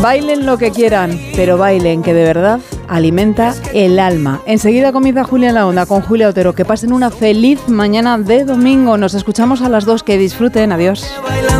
Bailen lo que quieran, pero bailen, que de verdad alimenta el alma. Enseguida comienza Julia en la Onda con Julia Otero. Que pasen una feliz mañana de domingo. Nos escuchamos a las 2. Que disfruten. Adiós.